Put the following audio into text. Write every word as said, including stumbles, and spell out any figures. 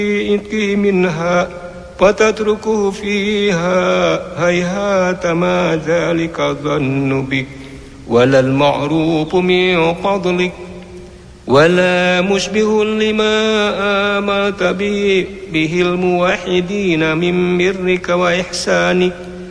منها فتتركه فيها هيهات ما ذلك الظن بك ولا المعروف من فضلك ولا مشبه لما آمرت به, به الموحدين من برك وإحسانك